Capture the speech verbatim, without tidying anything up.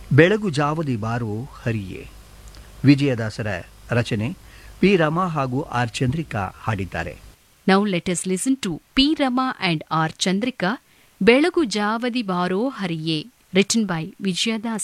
ಬೆಳಗು ಜಾವದಿ ಬಾರೋ ಹರಿಯೇ. ವಿಜಯದಾಸರ ರಚನೆ. ಪಿ ರಮಾ ಹಾಗೂ ಆರ್ ಚಂದ್ರಿಕಾ ಹಾಡಿದ್ದಾರೆ. Now let us listen to P. Rama and R. Chandrika, ಬೆಳಗು ಜಾವದಿ ಬಾರೋ ಹರಿಯೇ, written by Vijayadasa.